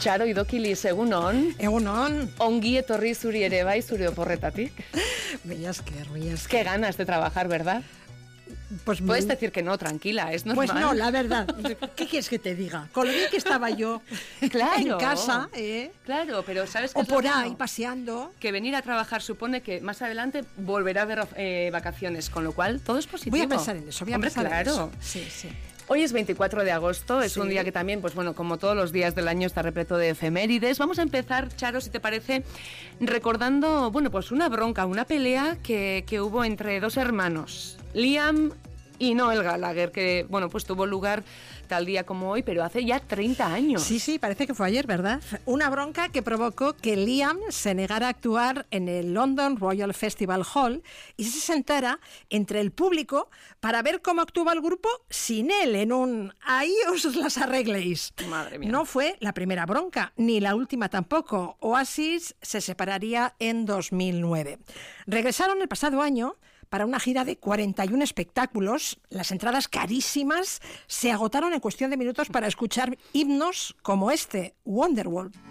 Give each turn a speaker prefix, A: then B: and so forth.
A: Txaro, idokili egunon.
B: Egunon.
A: Ongi etorri zuri ere bai, zure oporretatik.
B: Mila esker.
A: Qué ganas de trabajar, ¿verdad?
B: Pues
A: puedes decir que no, tranquila, es normal.
B: Pues no, la verdad. ¿Qué quieres que te diga? Con lo bien que estaba yo en casa,
A: Claro, pero ¿sabes qué?
B: O por ahí, paseando.
A: Que venir a trabajar supone que más adelante volverá a haber vacaciones, con lo cual todo es positivo.
B: Voy a pensar en eso,
A: Claro.
B: Sí, sí.
A: Hoy es 24 de agosto, es un día que también, pues bueno, como todos los días del año está repleto de efemérides. Vamos a empezar, Charo, si te parece, recordando, bueno, pues una bronca, una pelea que hubo entre dos hermanos, Liam y Noel Gallagher, que, bueno, pues tuvo lugar tal día como hoy, pero hace ya 30 años.
B: Sí, parece que fue ayer, ¿verdad? Una bronca que provocó que Liam se negara a actuar en el London Royal Festival Hall y se sentara entre el público para ver cómo actuaba el grupo sin él en un "ahí os las arregléis".
A: Madre mía.
B: No fue la primera bronca, ni la última tampoco. Oasis se separaría en 2009. Regresaron el pasado año para una gira de 41 espectáculos. Las entradas carísimas se agotaron en cuestión de minutos para escuchar himnos como este, Wonderwall.